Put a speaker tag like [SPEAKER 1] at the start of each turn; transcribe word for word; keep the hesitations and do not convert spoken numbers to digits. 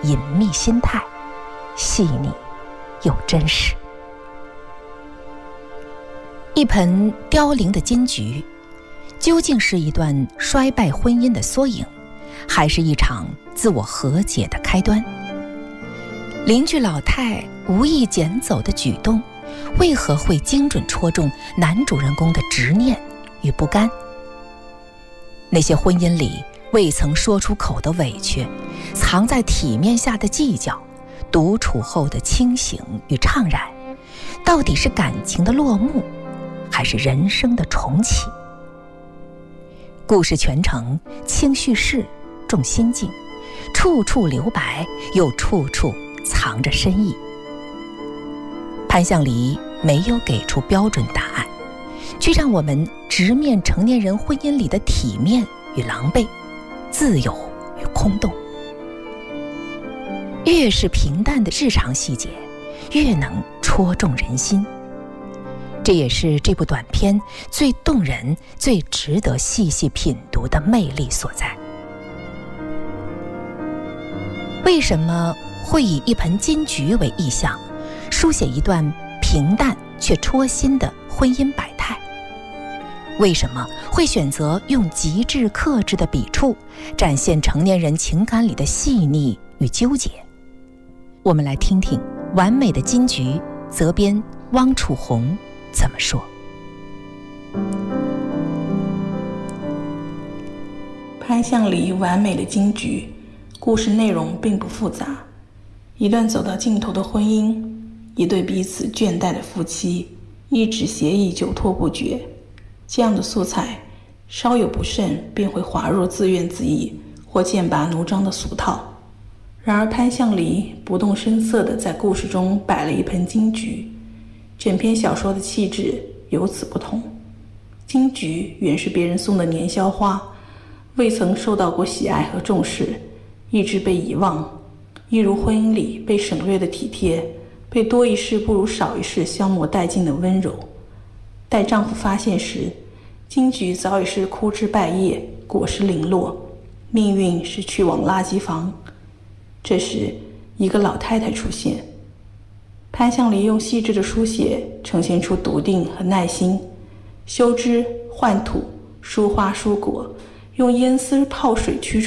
[SPEAKER 1] 隐秘心态，细腻又真实。一盆凋零的金桔，究竟是一段衰败婚姻的缩影，还是一场自我和解的开端？邻居老太无意捡走的举动，为何会精准戳中男主人公的执念与不甘？那些婚姻里未曾说出口的委屈，藏在体面下的计较，独处后的清醒与怅然，到底是感情的落幕，还是人生的重启？故事全程轻叙事，重心境，处处留白，又处处藏着深意。潘向黎没有给出标准答案，却让我们直面成年人婚姻里的体面与狼狈，自由与空洞。越是平淡的日常细节，越能戳中人心。这也是这部短片最动人、最值得细细品读的魅力所在。为什么会以一盆金桔为意象，书写一段平淡却戳心的婚姻百态？为什么会选择用极致克制的笔触，展现成年人情感里的细腻与纠结？我们来听听《完美的金桔》责编汪楚红怎么说。
[SPEAKER 2] 潘向黎《完美的金桔》故事内容并不复杂，一段走到尽头的婚姻，一对彼此倦怠的夫妻，一纸协议久拖不决。这样的素材，稍有不慎便会滑入自怨自艾或剑拔弩张的俗套。然而潘向黎不动声色地在故事中摆了一盆金桔，整篇小说的气质由此不同。金桔原是别人送的年宵花，未曾受到过喜爱和重视，一直被遗忘，一如婚姻里被省略的体贴，被多一事不如少一事消磨殆尽的温柔。待丈夫发现时，金桔早已是枯枝败叶，果实零落，命运是去往垃圾房。这时一个老太太出现，潘向黎用细致的书写呈现出笃定和耐心，修枝换土，疏花疏果，用烟丝泡水驱